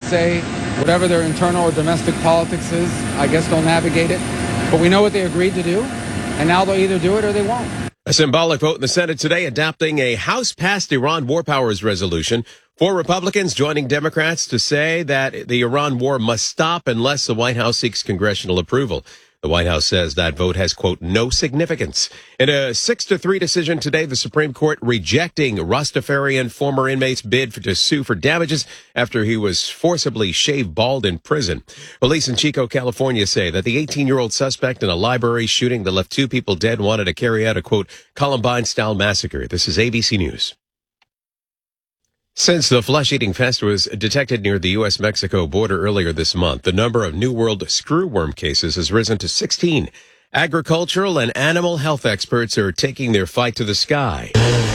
say, whatever their internal or domestic politics is, I guess they'll navigate it. But we know what they agreed to do, and now they'll either do it or they won't. A symbolic vote in the Senate today adopting a House-passed Iran war powers resolution. 4 Republicans joining Democrats to say that the Iran war must stop unless the White House seeks congressional approval. The White House says that vote has, quote, no significance. In a 6-3 decision today, the Supreme Court rejecting Rastafarian former inmate's bid to sue for damages after he was forcibly shaved bald in prison. Police in Chico, California say that the 18-year-old suspect in a library shooting that left 2 people dead wanted to carry out a, quote, Columbine-style massacre. This is ABC News. Since the flesh-eating pest was detected near the U.S.-Mexico border earlier this month, the number of New World screwworm cases has risen to 16. Agricultural and animal health experts are taking their fight to the sky.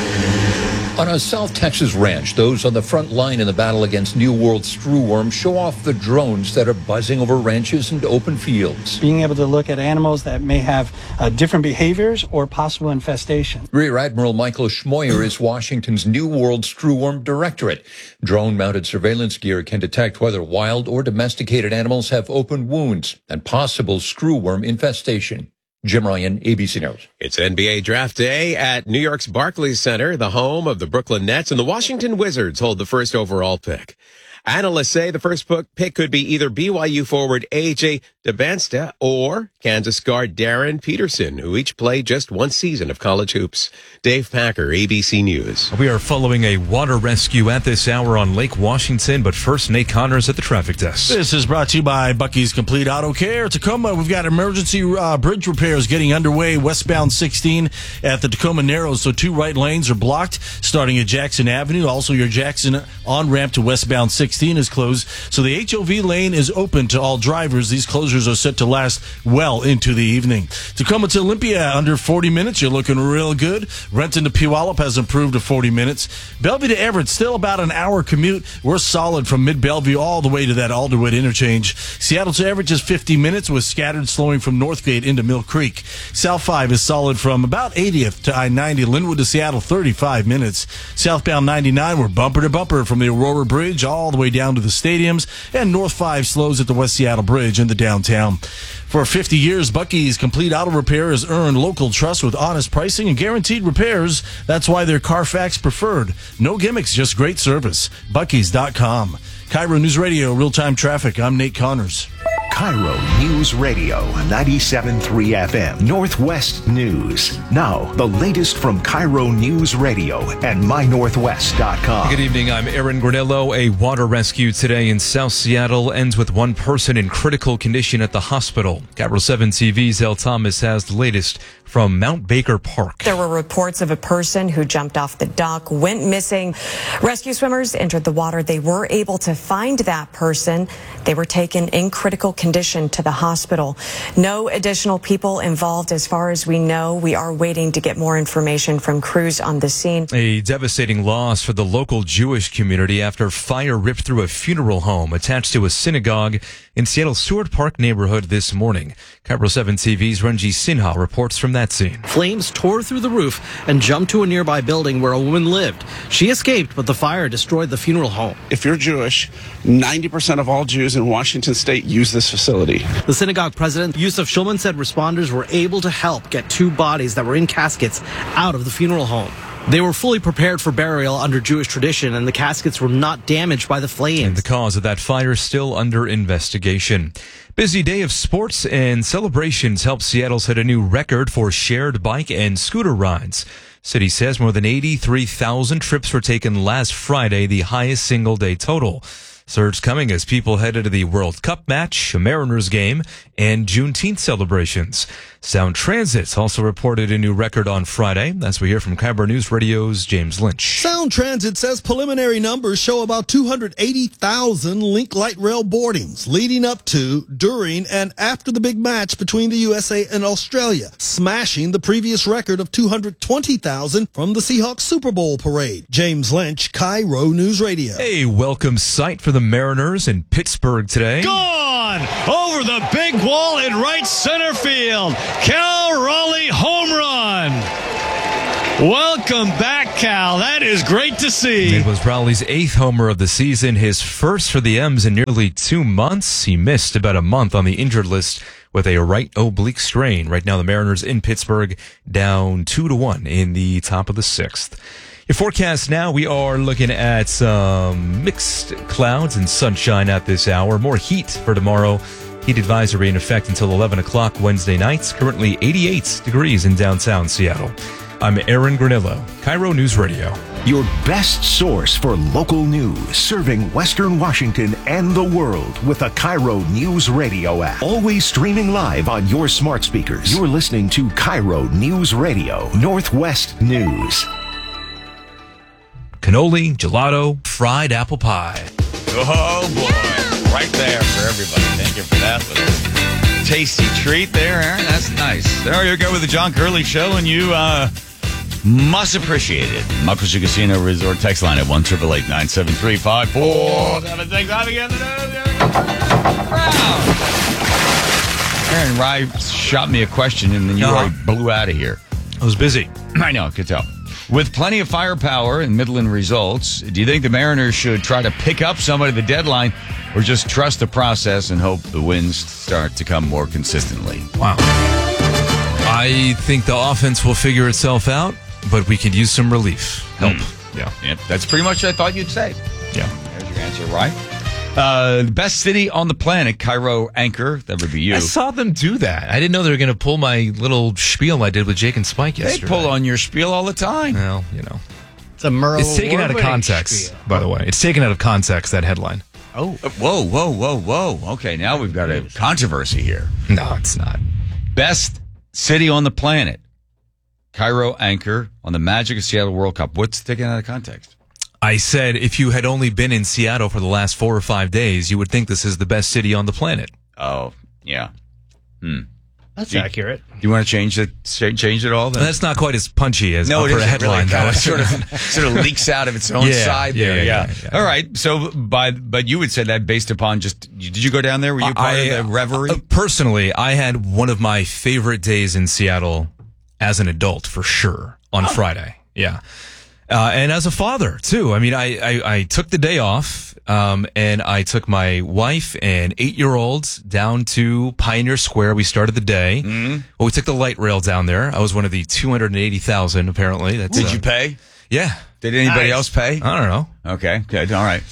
On a South Texas ranch, those on the front line in the battle against New World screwworm show off the drones that are buzzing over ranches and open fields. Being able to look at animals that may have different behaviors or possible infestation. Rear Admiral Michael Schmoyer is Washington's New World Screwworm Directorate. Drone-mounted surveillance gear can detect whether wild or domesticated animals have open wounds and possible screwworm infestation. Jim Ryan, ABC News. It's NBA Draft Day at New York's Barclays Center, the home of the Brooklyn Nets, and the Washington Wizards hold the first overall pick. Analysts say the first pick could be either BYU forward A.J. DeBansta or Kansas guard Darren Peterson, who each played just one season of college hoops. Dave Packer, ABC News. We are following a water rescue at this hour on Lake Washington, but first, Nate Connors at the traffic desk. This is brought to you by Bucky's Complete Auto Care. Tacoma, we've got emergency bridge repairs getting underway westbound 16 at the Tacoma Narrows, so 2 right lanes are blocked starting at Jackson Avenue. Also, your Jackson on-ramp to westbound 16 is closed, so the HOV lane is open to all drivers. These closures are set to last well into the evening. Tacoma to Olympia, under 40 minutes. You're looking real good. Renton to Puyallup has improved to 40 minutes. Bellevue to Everett, still about an hour commute. We're solid from mid-Bellevue all the way to that Alderwood interchange. Seattle to Everett is 50 minutes with scattered slowing from Northgate into Mill Creek. South 5 is solid from about 80th to I-90. Linwood to Seattle, 35 minutes. Southbound 99, we're bumper to bumper from the Aurora Bridge all the way down to the stadiums. And North 5 slows at the West Seattle Bridge in the downtown. For 50 years, Bucky's Complete Auto Repair has earned local trust with honest pricing and guaranteed repairs. That's why they're Carfax preferred. No gimmicks, just great service. Bucky's.com. Cairo News Radio, real-time traffic. I'm Nate Connors. Cairo News Radio, 97.3 FM, Northwest News. Now, the latest from Cairo News Radio and MyNorthwest.com. Good evening, I'm Aaron Granello. A water rescue today in South Seattle ends with one person in critical condition at the hospital. Capital 7 TV's El Thomas has the latest from Mount Baker Park. There were reports of a person who jumped off the dock, went missing. Rescue swimmers entered the water. They were able to find that person. They were taken in critical condition to the hospital. No additional people involved as far as we know. We are waiting to get more information from crews on the scene. A devastating loss for the local Jewish community after fire ripped through a funeral home attached to a synagogue in Seattle's Seward Park neighborhood this morning. Capital 7 TV's Renji Sinha reports from that scene. Flames tore through the roof and jumped to a nearby building where a woman lived. She escaped, but the fire destroyed the funeral home. If you're Jewish, 90% of all Jews in Washington state use this facility. The synagogue president, Yusuf Shulman, said responders were able to help get 2 bodies that were in caskets out of the funeral home. They were fully prepared for burial under Jewish tradition, and the caskets were not damaged by the flames. And the cause of that fire is still under investigation. Busy day of sports and celebrations helped Seattle set a new record for shared bike and scooter rides. City says more than 83,000 trips were taken last Friday, the highest single-day total. Surge coming as people headed to the World Cup match, a Mariners game, and Juneteenth celebrations. Sound Transit also reported a new record on Friday, as we hear from Cairo News Radio's James Lynch. Sound Transit says preliminary numbers show about 280,000 Link Light Rail boardings leading up to, during, and after the big match between the USA and Australia, smashing the previous record of 220,000 from the Seahawks Super Bowl parade. James Lynch, Cairo News Radio. A welcome sight for the Mariners in Pittsburgh today. Gone over the big wall in right center field. Cal Raleigh home run. Welcome back Cal. That is great to see. It was Rowley's 8th homer of the season, his first for the M's in nearly 2 months. He missed about a month on the injured list with a right oblique strain. Right now, the Mariners in Pittsburgh down 2-1 in the top of the 6th. Your forecast now, we are looking at some mixed clouds and sunshine at this hour. More heat for tomorrow. Heat advisory in effect until 11 o'clock Wednesday nights. Currently 88 degrees in downtown Seattle. I'm Aaron Granillo, Cairo News Radio. Your best source for local news, serving Western Washington and the world with the Cairo News Radio app. Always streaming live on your smart speakers. You're listening to Cairo News Radio, Northwest News. Cannoli, gelato, fried apple pie. Oh, boy. Yeah. Right there for everybody. Thank you for that. Tasty treat there, Aaron. That's nice. There you go with the John Curley Show, and you must appreciate it. Muckleshoot Casino Resort text line at 1-888-973-5476. Out again. Aaron Rye shot me a question, and then you already blew out of here. I was busy. I know, I could tell. With plenty of firepower and Midland results, do you think the Mariners should try to pick up somebody at the deadline or just trust the process and hope the wins start to come more consistently? Wow. I think the offense will figure itself out, but we could use some relief. Help. Yeah. Yep. That's pretty much what I thought you'd say. Yeah. There's your answer, right? The best city on the planet, Cairo anchor. That would be you. I saw them do that. I didn't know they were going to pull my little spiel I did with Jake and Spike yesterday. They pull on your spiel all the time. Well, you know. It's a Merle. It's taken out of context, spiel. By the way. It's taken out of context, that headline. Oh. Whoa. Okay, now we've got a controversy here. No, it's not. Best city on the planet. Cairo anchor on the Magic of Seattle World Cup. What's taken out of context? I said if you had only been in Seattle for the last 4 or 5 days, you would think this is the best city on the planet. Oh, yeah. That's accurate. Do you want to change it all? Then? That's not quite as punchy as no, for a headline. Really sort of leaks out of its own side there. Yeah. All right. So, but you would say that based upon did you go down there? Were you part of the reverie? Personally, I had one of my favorite days in Seattle as an adult, for sure, on Friday. Yeah. And as a father, too. I mean, I took the day off, and I took my wife and 8-year-olds down to Pioneer Square. We started the day. Mm-hmm. Well, we took the light rail down there. I was one of the 280,000, apparently. Did you pay? Yeah. Did anybody else pay? I don't know. Okay, good. All right.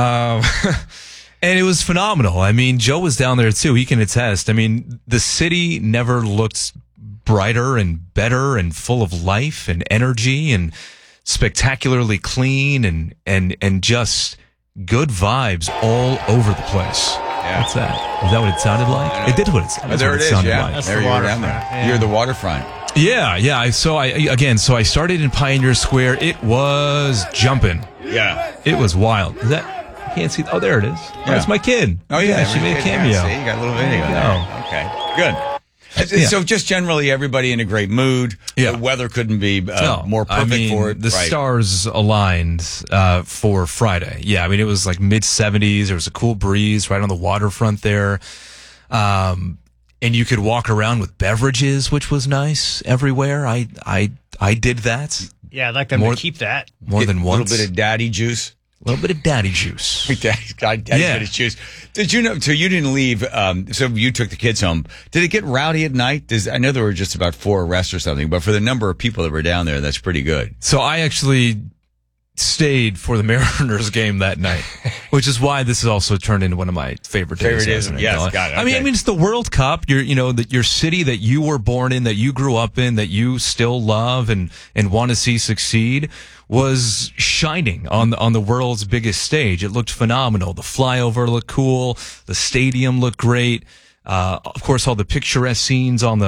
And it was phenomenal. I mean, Joe was down there, too. He can attest. I mean, the city never looked brighter and better and full of life and energy and spectacularly clean and just good vibes all over the place. Yeah. What's that? Is that what it sounded like? It did what it sounded like. There it is, yeah. That's there you are down there. Yeah. You're the waterfront. Yeah. So I started in Pioneer Square. It was jumping. Yeah. It was wild. Is that, I can't see. Oh, there it is. Yeah. Oh, it's my kid. Oh, yeah. She made a cameo. Yeah, see, you got a little video there. Okay. Good. So just generally everybody in a great mood. Yeah. The weather couldn't be more perfect for it. The stars aligned for Friday. Yeah, I mean, it was like mid-70s. There was a cool breeze right on the waterfront there. And you could walk around with beverages, which was nice everywhere. I did that. Yeah, I'd like them to keep that. More than once. A little bit of daddy juice. A little bit of daddy juice. Daddy's got daddy juice. Did you know? So you didn't leave. So you took the kids home. Did it get rowdy at night? I know there were just about 4 arrests or something, but for the number of people that were down there, that's pretty good. So I actually stayed for the Mariners game that night, which is why this has also turned into one of my favorite days. Yes, got it. Okay. I mean, it's the World Cup. Your city that you were born in, that you grew up in, that you still love and want to see succeed, was shining on the world's biggest stage. It looked phenomenal. The flyover looked cool. The stadium looked great. Of course, all the picturesque scenes on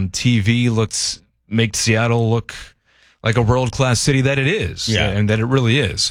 TV make Seattle look like a world-class city that it is, and that it really is.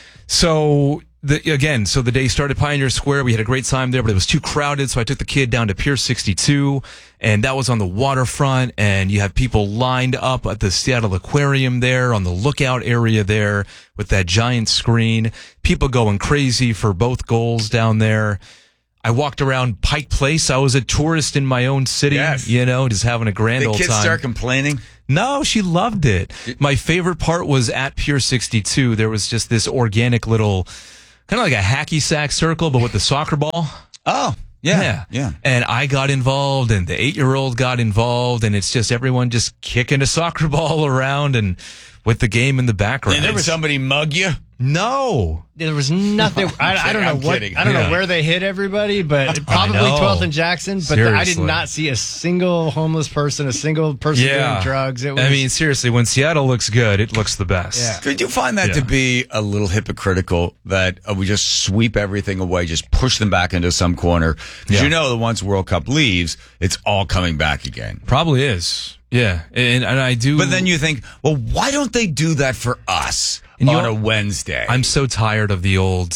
So the day started Pioneer Square. We had a great time there, but it was too crowded, so I took the kid down to Pier 62, and that was on the waterfront, and you have people lined up at the Seattle Aquarium there, on the lookout area there, with that giant screen. People going crazy for both goals down there. I walked around Pike Place. I was a tourist in my own city, just having a grand old time. The kids start complaining? No, she loved it. My favorite part was at Pier 62. There was just this organic little, kind of like a hacky sack circle, but with the soccer ball. Oh, yeah. And I got involved, and the 8-year-old got involved, and it's just everyone just kicking a soccer ball around and with the game in the background. Did somebody mug you? No. There was nothing. I don't know I'm what. kidding. I don't know where they hit everybody, but probably know. 12th and Jackson. But I did not see a single homeless person, a single person doing drugs. It was, I mean, seriously, when Seattle looks good, it looks the best. Yeah. Could you find that to be a little hypocritical that we just sweep everything away, just push them back into some corner? Because you know that once World Cup leaves, it's all coming back again. Probably is. Yeah. And I do. But then you think, well, why don't they do that for us on a Wednesday? I'm so tired of the old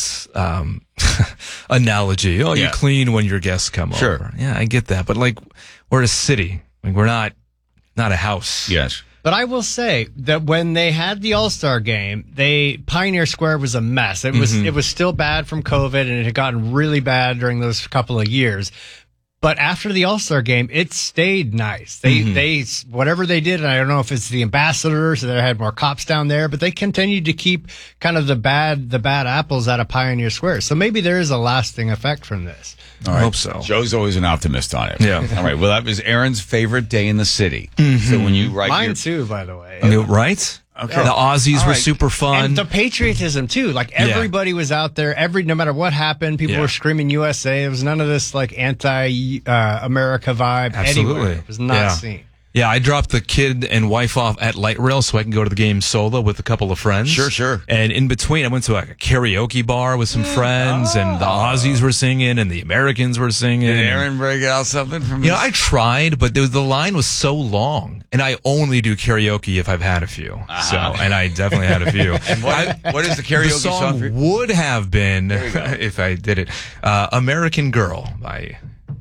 analogy. Oh, you clean when your guests come over. Yeah, I get that. But like, we're a city. Like, we're not a house. Yes. But I will say that when they had the All-Star game, Pioneer Square was a mess. It was still bad from COVID, and it had gotten really bad during those couple of years. But after the All-Star game, it stayed nice. They whatever they did, and I don't know if it's the ambassadors or they had more cops down there, but they continued to keep kind of the bad apples out of Pioneer Square. So maybe there is a lasting effect from this. All right. I hope so. Joe's always an optimist on it. Yeah. All right. Well, that was Aaron's favorite day in the city. So when you write Mine too, by the way. Right? Okay. The Aussies were super fun. And the patriotism too. Like everybody was out there. No matter what happened, people were screaming USA. There was none of this like anti-America vibe. Absolutely. Anywhere. It was not seen. Yeah, I dropped the kid and wife off at Light Rail so I can go to the game solo with a couple of friends. Sure. And in between, I went to like a karaoke bar with some friends, and the Aussies were singing, and the Americans were singing. Did Aaron break out something from You know, I tried, but the line was so long, and I only do karaoke if I've had a few. So, and I definitely had a few. And what is the karaoke the song for you? would have been, if I did it, American Girl by...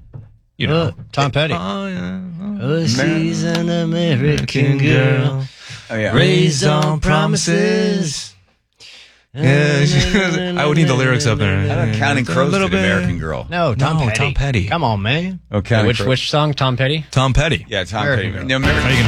Tom Petty. Oh, she's an American girl. Oh, yeah. Raised on promises. I would need the lyrics up there. I don't Counting Crows did American Girl. No, Tom Petty. Tom Petty. Come on, man. Okay. Which song? Tom Petty? Tom Petty. Yeah, Tom American Petty. Girl. No, American